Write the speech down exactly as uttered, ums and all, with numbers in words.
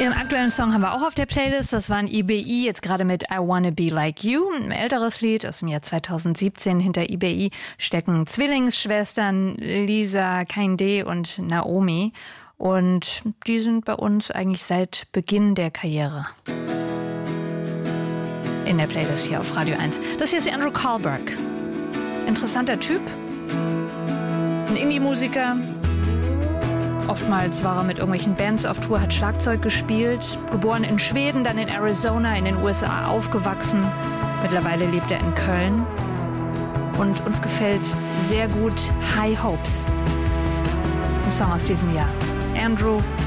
Ihren aktuellen Song haben wir auch auf der Playlist. Das waren I B I, jetzt gerade mit I Wanna Be Like You. Ein älteres Lied aus dem Jahr zweitausendsiebzehn. Hinter I B I stecken Zwillingsschwestern Lisa, Kainde und Naomi. Und die sind bei uns eigentlich seit Beginn der Karriere in der Playlist hier auf Radio eins. Das hier ist Andrew Carlberg. Interessanter Typ. Ein Indie-Musiker. Oftmals war er mit irgendwelchen Bands auf Tour, hat Schlagzeug gespielt. Geboren in Schweden, dann in Arizona, in den U S A aufgewachsen. Mittlerweile lebt er in Köln. Und uns gefällt sehr gut High Hopes. Ein Song aus diesem Jahr. Andrew